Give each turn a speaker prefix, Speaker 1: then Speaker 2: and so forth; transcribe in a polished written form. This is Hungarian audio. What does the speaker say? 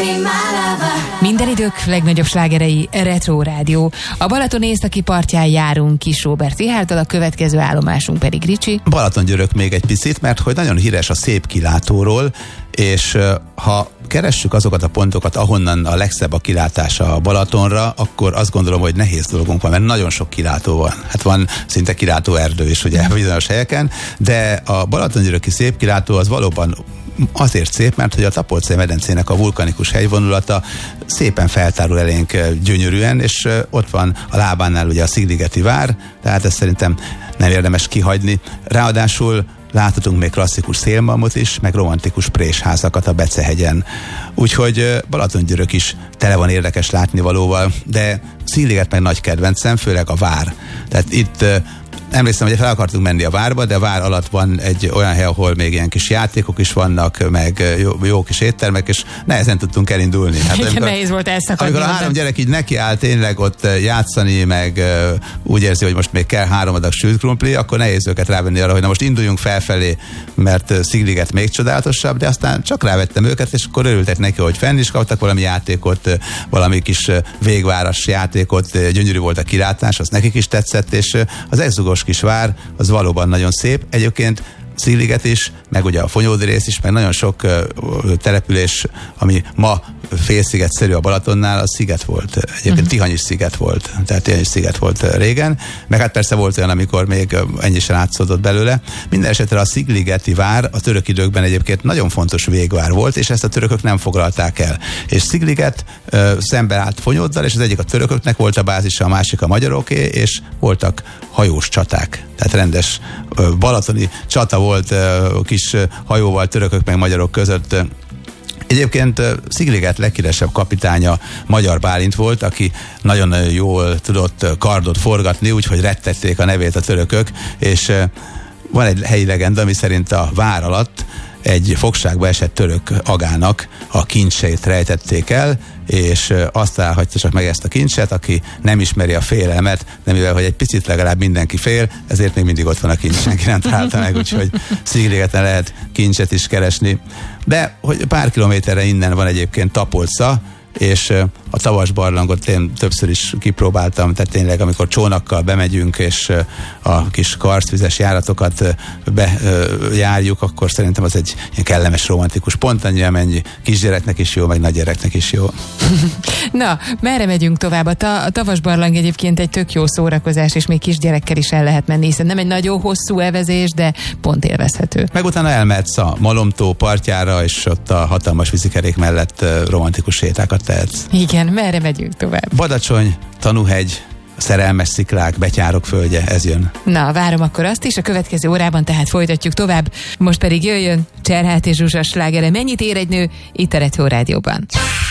Speaker 1: Minden idők legnagyobb slágerei, Retro Rádió. A Balaton északi partján járunk Kis Róbert Rihárddal, a következő állomásunk pedig Ricsi.
Speaker 2: Balatongyörök még egy picit, mert hogy nagyon híres a szép kilátóról, és ha keressük azokat a pontokat, ahonnan a legszebb a kilátása a Balatonra, akkor azt gondolom, hogy nehéz dolgunk van, mert nagyon sok kilátó van. Hát van szinte kilátó erdő is, ugye, bizonyos helyeken, de a balatongyöröki szép kilátó az valóban azért szép, mert hogy a Tapolcai medencének a vulkanikus hegyvonulata szépen feltárul elénk gyönyörűen, és ott van a lábánál ugye a Szigligeti vár, tehát ezt szerintem nem érdemes kihagyni. Ráadásul láthatunk még klasszikus szélmalmot is, meg romantikus présházakat a Becehegyen. Úgyhogy Balatongyörök is tele van érdekes látnivalóval, de Szigliget meg nagy kedvencem, főleg a vár. Tehát itt emlékszem, hogy fel akartunk menni a várba, de a vár alatt van egy olyan hely, ahol még ilyen kis játékok is vannak, meg jó kis éttermek, és nehezen tudtunk elindulni. Hát
Speaker 1: amikor, nehéz volt elszakadni.
Speaker 2: Amikor a 3 gyerek így nekiáll tényleg ott játszani, meg úgy érzi, hogy most még kell 3 adag sült krumpli, akkor nehéz őket rávenni arra, hogy na most induljunk felfelé, mert Szigliget még csodálatosabb, de aztán csak rávettem őket, és akkor örültek neki, hogy fenn is kaptak valami játékot, valami kis végváras játékot, gyönyörű volt a kilátás, az nekik is tetszett, és az exzugos kis vár, az valóban nagyon szép. Egyébként Szigliget is, meg ugye a Fonyódi rész is, meg nagyon sok település, ami ma félszigetszerű a Balatonnál, az sziget volt. Egyébként Tihany is sziget volt. Tehát Tihany is sziget volt régen. Meg hát persze volt olyan, amikor még ennyi sem átszódott belőle. Minden esetre a Szigligeti vár a török időkben egyébként nagyon fontos végvár volt, és ezt a törökök nem foglalták el. És Szigliget szembe állt Fonyóddal, és az egyik a törököknek volt a bázisa, a másik a magyaroké, és voltak hajós csaták. Tehát rendes balatoni csata volt kis hajóval törökök meg magyarok között. Egyébként Szigliget leghíresebb kapitánya Magyar Bálint volt, aki nagyon jól tudott kardot forgatni, úgyhogy rettették a nevét a törökök, és van egy helyi legenda, ami szerint a vár alatt egy fogságba esett török agának a kincseit rejtették el, és azt találhatja csak meg ezt a kincset, aki nem ismeri a félelmet, de mivel, hogy egy picit legalább mindenki fél, ezért még mindig ott van a kincs, senki nem találta meg, úgyhogy Szigligeten lehet kincset is keresni. De hogy pár kilométerre innen van egyébként Tapolca, és a Tavasbarlangot én többször is kipróbáltam, tehát tényleg amikor csónakkal bemegyünk, és a kis karsztvizes járatokat bejárjuk, akkor szerintem az egy ilyen kellemes, romantikus pont, annyi, amennyi kisgyereknek is jó, meg nagygyereknek is jó.
Speaker 1: Na, merre megyünk tovább? A Tavasbarlang egyébként egy tök jó szórakozás, és még kisgyerekkel is el lehet menni, hiszen nem egy nagyon hosszú evezés, de pont élvezhető.
Speaker 2: Meg utána elmehetsz a Malomtó partjára, és ott a hatalmas vízikerék mellett romantikus sétákat tehetsz.
Speaker 1: Igen, merre megyünk tovább?
Speaker 2: Badacsony, Tanúhegy, Szerelmes sziklák, Betyárok földje, ez jön.
Speaker 1: Na, várom akkor azt is, a következő órában tehát folytatjuk tovább. Most pedig jöjjön Cserháti Zsuzsa slágere, Mennyit ér egy nő, itt a Retro Rádióban.